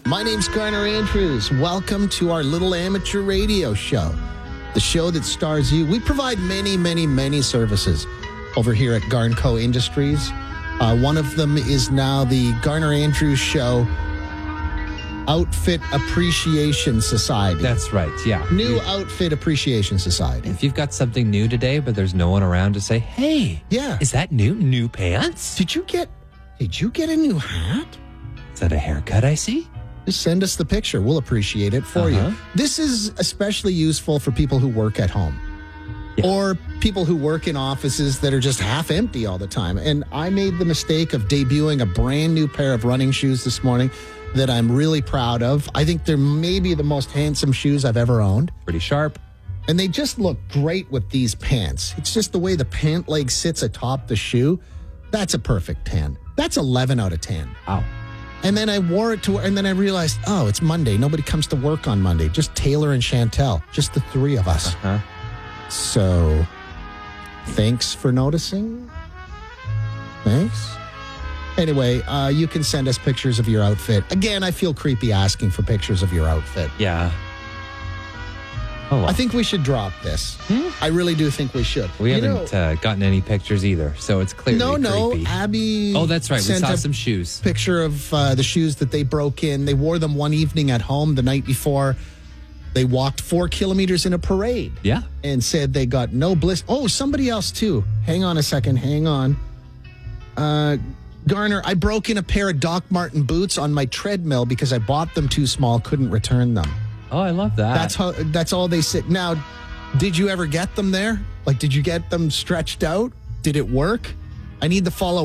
My name's Garner Andrews. Welcome to our little amateur radio show, the show that stars you. We provide many, many, many services over here at Garnco Industries. One of them is now the Garner Andrews Show Outfit Appreciation Society. That's right, yeah. New Outfit Appreciation Society. If you've got something new today, but there's no one around to say, hey, Yeah. is that new? New pants? Did you get a new hat? Is that a haircut I see? Just send us the picture. We'll appreciate it for you. This is especially useful for people who work at home. Yeah. Or people who work in offices that are just half empty all the time. And I made the mistake of debuting a brand new pair of running shoes this morning that I'm really proud of. I think they're maybe the most handsome shoes I've ever owned. Pretty sharp. And they just look great with these pants. It's just the way the pant leg sits atop the shoe. That's a perfect 10. That's 11 out of 10. Wow. And then I wore it and then I realized, oh, it's Monday. Nobody comes to work on Monday. Just Taylor and Chantel. Just the three of us. So, thanks for noticing. Thanks. Anyway, you can send us pictures of your outfit. Again, I feel creepy asking for pictures of your outfit. Yeah. Oh, well. I think we should drop this. I really do think we should. We haven't gotten any pictures either, so it's clearly creepy. Abby. Oh, that's right. We sent saw a some shoes. picture of the shoes that they broke in. They wore them one evening at home the night before. They walked 4 kilometers in a parade. Yeah. And said they got no bliss. Oh, somebody else too. Hang on a second. Hang on. Garner, I broke in a pair of Doc Marten boots on my treadmill because I bought them too small, couldn't return them. Oh, I love that. That's all they said. Now, did you ever get them there? Like, did you get them stretched out? Did it work? I need the follow